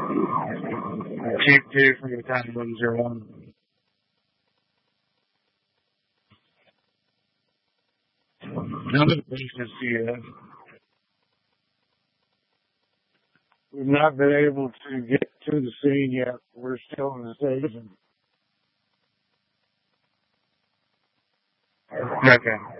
Chief 2 from the time 101. None of the patients yet. We've not been able to get to the scene yet. We're still in the station. Okay.